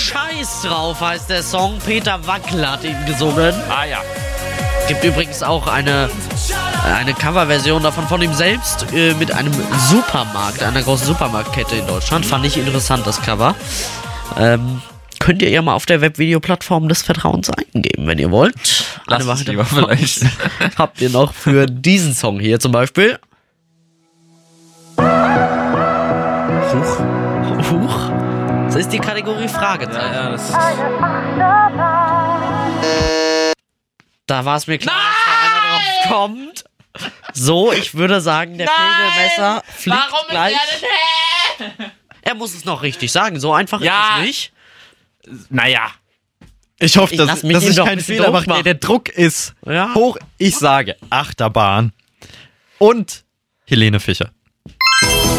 Scheiß drauf heißt der Song. Peter Wackler hat ihn gesungen. Ah ja. Gibt übrigens auch eine Coverversion davon von ihm selbst mit einem Supermarkt, einer großen Supermarktkette in Deutschland. Fand ich interessant, das Cover. Könnt ihr ja mal auf der Webvideoplattform des Vertrauens eingeben, wenn ihr wollt. Lasst es lieber vielleicht. Habt ihr noch für diesen Song hier zum Beispiel. Huch. Das ist die Kategorie Fragezeichen. Ja, das ist... Da war es mir klar, dass da einer drauf kommt. So, ich würde sagen, der Pegelmesser fliegt Warum gleich. ist er denn? Er muss es noch richtig sagen, so einfach ist es nicht. Naja. Ich hoffe, lass dass mich ihm ich doch ein keinen bisschen Fehler Druck mache. machen. Der Druck ist Ja. hoch. Ich sage Achterbahn und Helene Fischer.